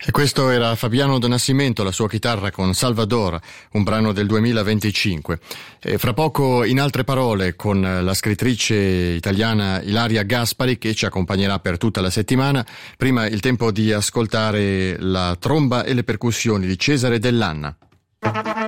E questo era Fabiano De Nascimento, la sua chitarra con Salvador, un brano del 2025. E fra poco, in altre parole, con la scrittrice italiana Ilaria Gaspari, che ci accompagnerà per tutta la settimana. Prima il tempo di ascoltare la tromba e le percussioni di Cesare Dell'Anna.